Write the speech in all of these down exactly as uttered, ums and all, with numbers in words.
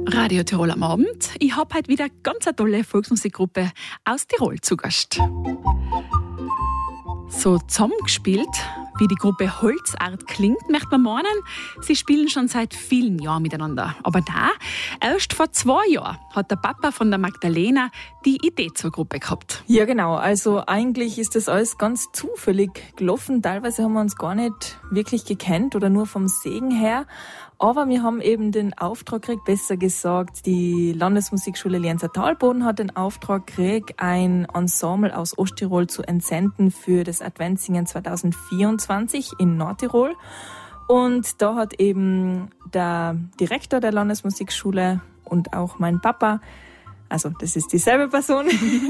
Radio Tirol am Abend. Ich habe heute wieder ganz eine tolle Volksmusikgruppe aus Tirol zu Gast. So zusammengespielt, wie die Gruppe Holzart klingt, möchte man meinen, sie spielen schon seit vielen Jahren miteinander. Aber da, erst vor zwei Jahren hat der Papa von der Magdalena die Idee zur Gruppe gehabt. Ja genau, also eigentlich ist das alles ganz zufällig gelaufen. Teilweise haben wir uns gar nicht wirklich gekannt oder nur vom Segen her. Aber wir haben eben den Auftrag gekriegt, besser gesagt, die Landesmusikschule Lienzer Talboden hat den Auftrag gekriegt, ein Ensemble aus Osttirol zu entsenden für das Adventssingen zwanzig vierundzwanzig in Nordtirol. Und da hat eben der Direktor der Landesmusikschule und auch mein Papa, also das ist dieselbe Person,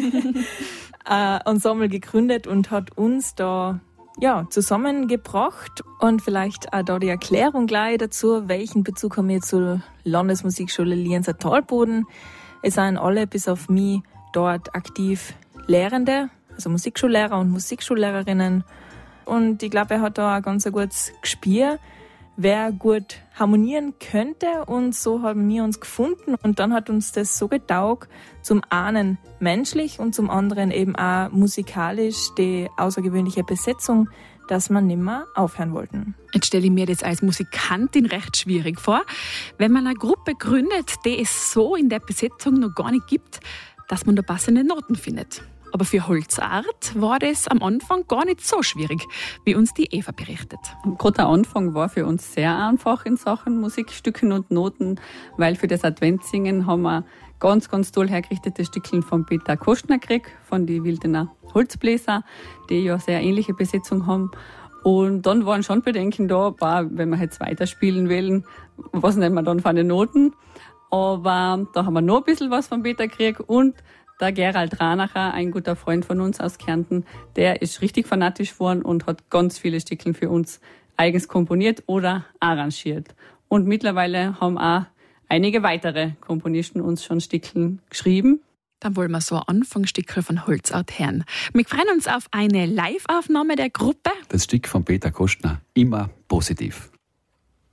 ein Ensemble gegründet und hat uns da ja, zusammengebracht. Und vielleicht auch da die Erklärung gleich dazu, welchen Bezug haben wir zur Landesmusikschule Lienzer Talboden. Es sind alle bis auf mich dort aktiv Lehrende, also Musikschullehrer und Musikschullehrerinnen. Und ich glaube, er hat da ein ganz gutes Gespür, wer gut harmonieren könnte. Und so haben wir uns gefunden. Und dann hat uns das so getaugt, zum einen menschlich und zum anderen eben auch musikalisch die außergewöhnliche Besetzung, dass wir nicht mehr aufhören wollten. Jetzt stelle ich mir das als Musikantin recht schwierig vor, wenn man eine Gruppe gründet, die es so in der Besetzung noch gar nicht gibt, dass man da passende Noten findet. Aber für Holzart war das am Anfang gar nicht so schwierig, wie uns die Eva berichtet. Gerade der Anfang war für uns sehr einfach in Sachen Musikstücken und Noten, weil für das Adventssingen haben wir ganz, ganz toll hergerichtete Stückchen von Peter Kostner gekriegt, von den Wildener Holzbläser, die ja sehr ähnliche Besetzung haben. Und dann waren schon Bedenken da, boah, wenn wir jetzt weiterspielen wollen, was nehmen wir dann für eine Noten? Aber da haben wir noch ein bisschen was von Peter gekriegt und der Gerald Ranacher, ein guter Freund von uns aus Kärnten, der ist richtig fanatisch geworden und hat ganz viele Stückchen für uns eigens komponiert oder arrangiert. Und mittlerweile haben auch einige weitere Komponisten uns schon Stückchen geschrieben. Dann wollen wir so ein Anfangsstückchen von Holzart hören. Wir freuen uns auf eine Live-Aufnahme der Gruppe. Das Stück von Peter Kostner, immer positiv.